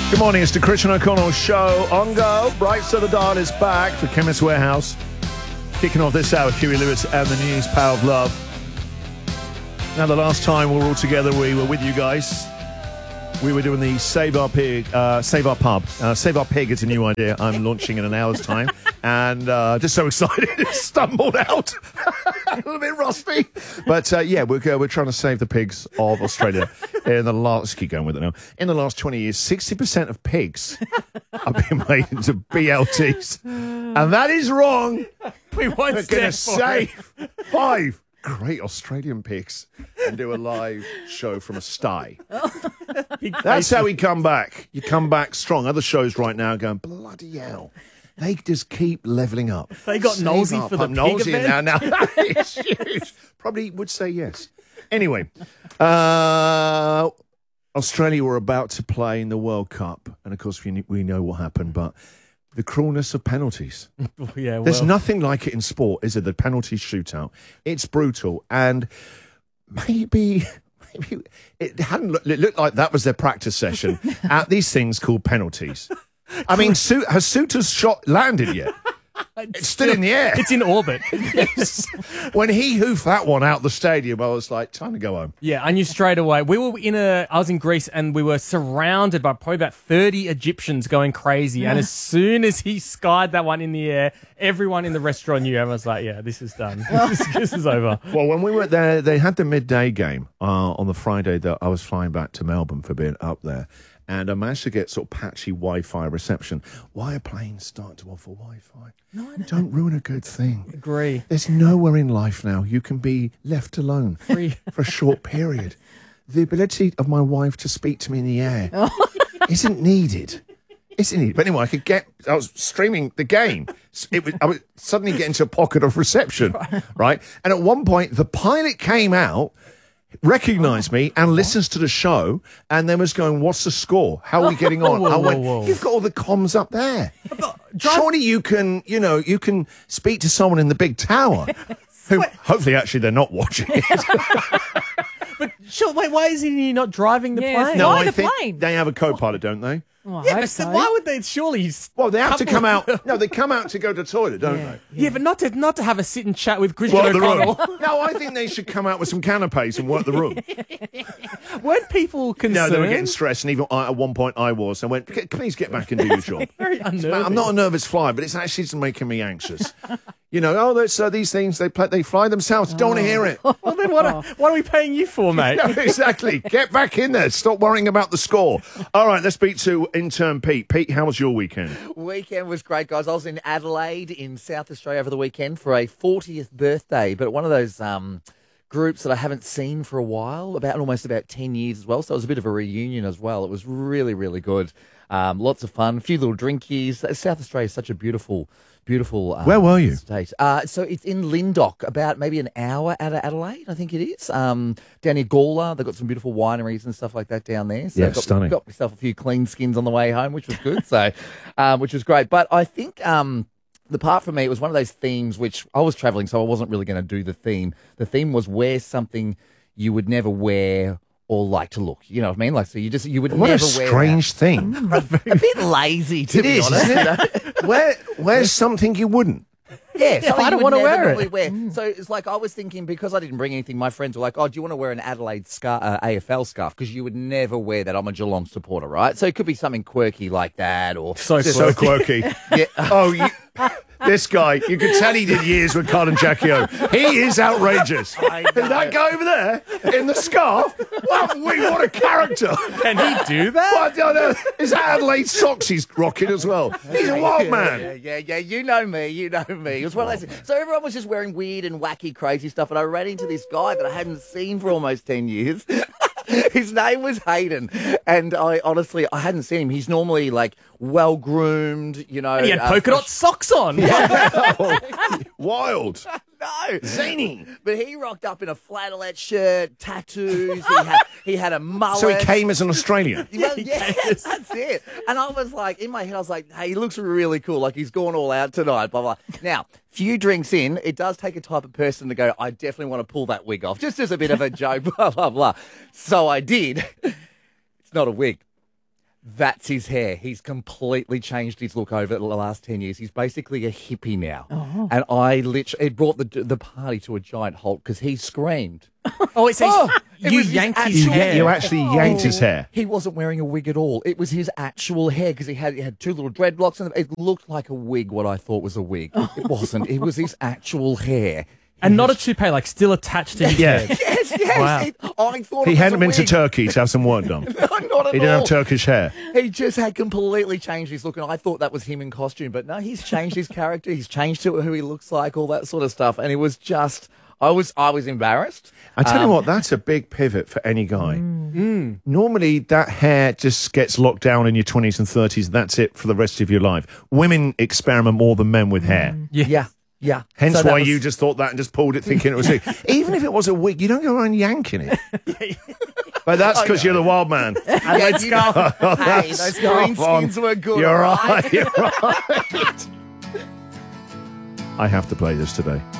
Good morning, it's the Christian O'Connell Show. On go, Bright Side of the Dial is back for Chemist Warehouse. Kicking off this hour, Huey Lewis and the News, Power of Love. Now, the last time we were all together, we were with you guys. We were doing the Save Our Pig, Save Our Pub. Save Our Pig is a new idea I'm launching in an hour's time. And just so excited, it stumbled out. A little bit rusty. But we're trying to save the pigs of Australia. Let's keep going with it now. In the last 20 years, 60% of pigs have been made into BLTs. And that is wrong. We won't We're going to save 5 great Australian pigs and do a live show from a sty. That's how we come back. You come back strong. Other shows right now are going, bloody hell. They just keep levelling up. They got Nosey for the pig Nosey event? now. It's huge. Probably would say yes. Anyway, Australia were about to play in the World Cup. And, of course, we know what happened. But the cruelness of penalties. There's nothing like it in sport, is there? The penalty shootout. It's brutal. And maybe it looked like that was their practice session at these things called penalties. I mean, has Suter's shot landed yet? It's still in the air. It's in orbit. Yes. When he hoofed that one out the stadium, I was like, time to go home. Yeah, I knew straight away. I was in Greece and we were surrounded by probably about 30 Egyptians going crazy. And as soon as he skied that one in the air, everyone in the restaurant knew. Everyone was like, yeah, this is done. This is over. Well, when we were there, they had the midday game on the Friday that I was flying back to Melbourne for being up there. And I managed to get sort of patchy Wi-Fi reception. Why are planes start to offer Wi-Fi? No, don't ruin a good thing. Agree. There's nowhere in life now you can be left alone for a short period. The ability of my wife to speak to me in the air isn't needed. But anyway, I was streaming the game. I was suddenly getting to a pocket of reception, right? And at one point, the pilot came out, recognised me and listens to the show and then was going, what's the score? How are we getting on? Whoa. You've got all the comms up there. Surely you can speak to someone in the big tower who hopefully actually they're not watching it. But sure, wait, why is he not driving the plane? No, Fly I the think plane. they have a co-pilot, don't they? Well, I Yeah, hope but so. why would they? Surely, Well, they have to come out. No, they come out to go to the toilet, don't they? yeah, but not to have a sit and chat with Christian Work the room. O'Connell. No, I think they should come out with some canapes and work the room. Weren't people No, concerned? they were getting stressed, and even at one point I was. I went, please get back and do your job. Very unnerving. I'm not a nervous flyer, but it's actually just making me anxious. These things, they fly themselves. Don't want to hear it. Well, then what are we paying you for, mate? No, exactly. Get back in there. Stop worrying about the score. All right, let's speak to intern Pete. Pete, how was your weekend? Weekend was great, guys. I was in Adelaide in South Australia over the weekend for a 40th birthday, but one of those groups that I haven't seen for a while, almost about 10 years as well. So it was a bit of a reunion as well. It was really, really good. Lots of fun, a few little drinkies. South Australia is such a beautiful Where were you? state. So it's in Lyndoch, about maybe an hour out of Adelaide, I think it is. Down near Gawler, they've got some beautiful wineries and stuff like that down there. So Yeah, stunning. Got myself a few clean skins on the way home, which was good. So, which was great. But I think the part for me, it was one of those themes which I was travelling, so I wasn't really going to do the theme. The theme was wear something you would never wear or like to look. You know what I mean? Like, so you would What never a wear strange thing. that. A bit lazy, to It be is, honest. isn't you know? it? Where's something you wouldn't? Yeah, something I don't you wanna would never wear it. normally wear. So it's like I was thinking, because I didn't bring anything, my friends were like, oh, do you want to wear an Adelaide AFL scarf? Because you would never wear that. I'm a Geelong supporter, right? So it could be something quirky like that, or So So quirky. Yeah. Oh, this guy, you could tell he did years with Colin Jacquio. He is outrageous. And that guy over there in the scarf, what a character. Can he do that? What, is that Adelaide socks he's rocking as well? He's a wild man. Yeah. You know me. It was one of those things. So everyone was just wearing weird and wacky, crazy stuff, and I ran into this guy that I hadn't seen for almost 10 years. His name was Hayden, and I hadn't seen him. He's normally like well groomed, He had polka dot socks on. Wild. No, Zany. but he rocked up in a flannelette shirt, tattoos. He had a mullet. So he came as an Australian. Well, yeah, that's it. And I was like, in my head, I was like, hey, he looks really cool. Like, he's gone all out tonight, blah, blah. Now, few drinks in, it does take a type of person to go, I definitely want to pull that wig off, just as a bit of a joke, blah, blah, blah. So I did. It's not a wig. That's his hair. He's completely changed his look over the last 10 years. He's basically a hippie now. And it brought the party to a giant halt because he screamed. Oh, it says it you was his yanked his actual- hair. You actually yanked his hair. He wasn't wearing a wig at all. It was his actual hair because he had two little dreadlocks. And it looked like a wig, what I thought was a wig. It wasn't. It was his actual hair. And not a toupee, like still attached to his Yeah. head. Yes. Wow. I thought He it was hadn't a been to wig. Turkey to have some work done. No, not at He didn't all. have Turkish hair. He just had completely changed his look, and I thought that was him in costume. But no, he's changed his character. He's changed to who he looks like, all that sort of stuff. And it was just, I was embarrassed. I tell you what, that's a big pivot for any guy. Normally, that hair just gets locked down in your 20s and 30s. That's it for the rest of your life. Women experiment more than men with hair. Yeah. Hence So that why was- you just thought that and just pulled it thinking it was a Even if it was a wig, you don't go around yanking it. But that's because you're the wild man. And red scarf. Hey, those green skins were good. You're all right. You're right. I have to play this today.